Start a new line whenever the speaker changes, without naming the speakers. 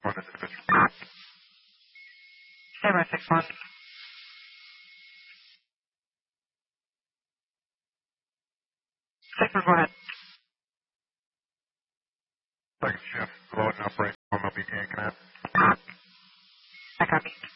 One is dispatch.
Stay by 6-1. Sigma, go ahead.
Second shift, loading up right on the BTA connect.
I copy.